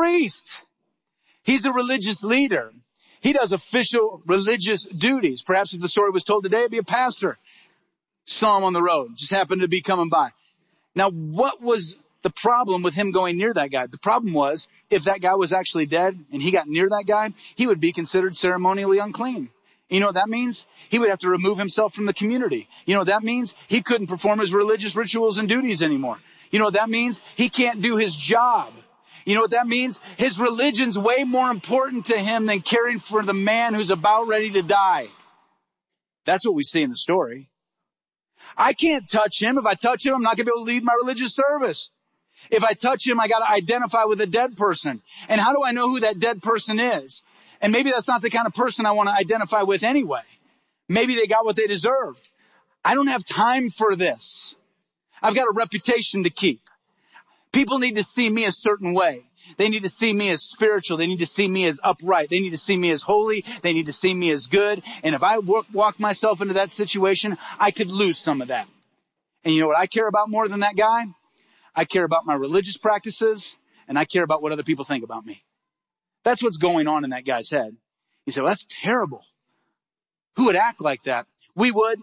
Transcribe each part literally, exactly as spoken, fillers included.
priest. He's a religious leader. He does official religious duties. Perhaps if the story was told today, it'd be a pastor. Saw him on the road, just happened to be coming by. Now, what was the problem with him going near that guy? The problem was, if that guy was actually dead and he got near that guy, he would be considered ceremonially unclean. You know what that means? He would have to remove himself from the community. You know what that means? He couldn't perform his religious rituals and duties anymore. You know what that means? He can't do his job. You know what that means? His religion's way more important to him than caring for the man who's about ready to die. That's what we see in the story. I can't touch him. If I touch him, I'm not going to be able to lead my religious service. If I touch him, I got to identify with a dead person. And how do I know who that dead person is? And maybe that's not the kind of person I want to identify with anyway. Maybe they got what they deserved. I don't have time for this. I've got a reputation to keep. People need to see me a certain way. They need to see me as spiritual. They need to see me as upright. They need to see me as holy. They need to see me as good. And if I walk, walk myself into that situation, I could lose some of that. And you know what I care about more than that guy? I care about my religious practices, and I care about what other people think about me. That's what's going on in that guy's head. You say, well, that's terrible. Who would act like that? We would.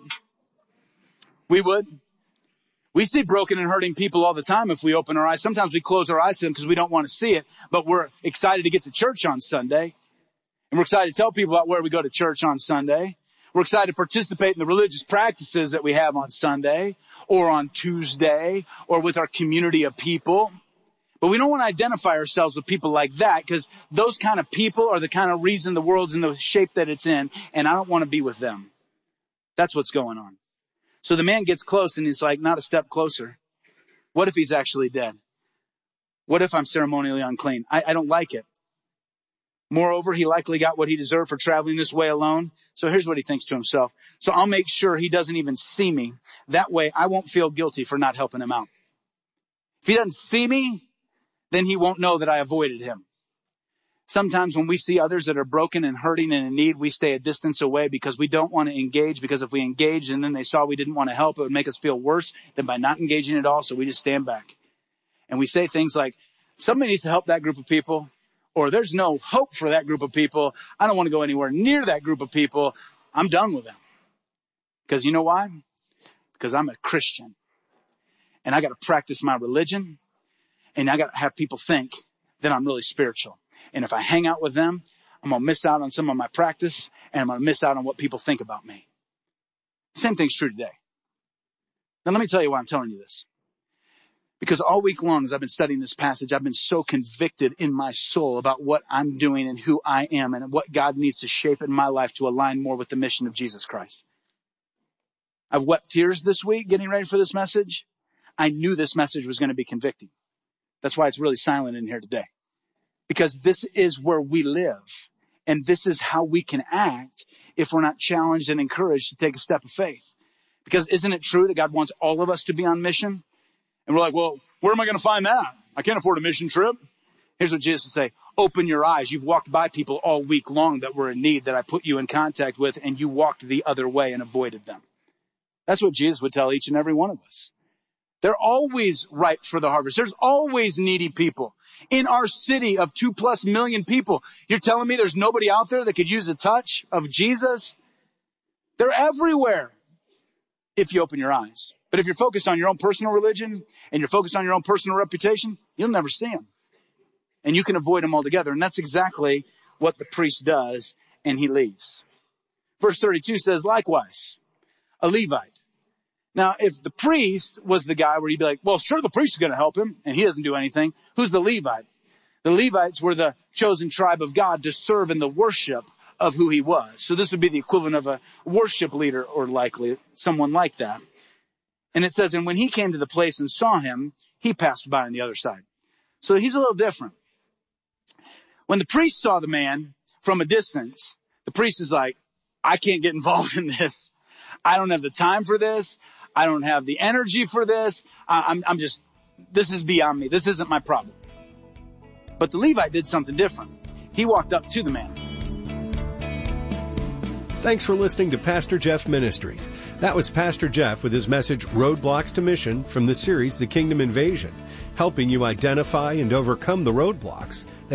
We would. We see broken and hurting people all the time if we open our eyes. Sometimes we close our eyes to them because we don't want to see it, but we're excited to get to church on Sunday. And we're excited to tell people about where we go to church on Sunday. We're excited to participate in the religious practices that we have on Sunday or on Tuesday or with our community of people. But we don't want to identify ourselves with people like that because those kind of people are the kind of reason the world's in the shape that it's in, and I don't want to be with them. That's what's going on. So the man gets close and he's like, not a step closer. What if he's actually dead? What if I'm ceremonially unclean? I, I don't like it. Moreover, he likely got what he deserved for traveling this way alone. So here's what he thinks to himself. So I'll make sure he doesn't even see me. That way I won't feel guilty for not helping him out. If he doesn't see me, then he won't know that I avoided him. Sometimes when we see others that are broken and hurting and in need, we stay a distance away because we don't want to engage, because if we engage and then they saw we didn't want to help, it would make us feel worse than by not engaging at all. So we just stand back. And we say things like, somebody needs to help that group of people, or there's no hope for that group of people. I don't want to go anywhere near that group of people. I'm done with them. Because you know why? Because I'm a Christian. And I got to practice my religion. And I got to have people think that I'm really spiritual. And if I hang out with them, I'm going to miss out on some of my practice, and I'm going to miss out on what people think about me. Same thing's true today. Now, let me tell you why I'm telling you this. Because all week long, as I've been studying this passage, I've been so convicted in my soul about what I'm doing and who I am and what God needs to shape in my life to align more with the mission of Jesus Christ. I've wept tears this week getting ready for this message. I knew this message was going to be convicting. That's why it's really silent in here today. Because this is where we live. And this is how we can act if we're not challenged and encouraged to take a step of faith. Because isn't it true that God wants all of us to be on mission? And we're like, well, where am I going to find that? I can't afford a mission trip. Here's what Jesus would say. Open your eyes. You've walked by people all week long that were in need, that I put you in contact with, and you walked the other way and avoided them. That's what Jesus would tell each and every one of us. They're always ripe for the harvest. There's always needy people. In our city of two plus million people, you're telling me there's nobody out there that could use a touch of Jesus? They're everywhere if you open your eyes. But if you're focused on your own personal religion and you're focused on your own personal reputation, you'll never see them. And you can avoid them altogether. And that's exactly what the priest does, and he leaves. Verse thirty-two says, likewise, a Levite. Now, if the priest was the guy where you'd be like, well, sure, the priest is going to help him, and he doesn't do anything. Who's the Levite? The Levites were the chosen tribe of God to serve in the worship of who he was. So this would be the equivalent of a worship leader, or likely someone like that. And it says, and when he came to the place and saw him, he passed by on the other side. So he's a little different. When the priest saw the man from a distance, the priest is like, I can't get involved in this. I don't have the time for this. I don't have the energy for this. I'm, I'm just, this is beyond me. This isn't my problem. But the Levite did something different. He walked up to the man. Thanks for listening to Pastor Jeff Ministries. That was Pastor Jeff with his message, Roadblocks to Mission, from the series, The Kingdom Invasion, helping you identify and overcome the roadblocks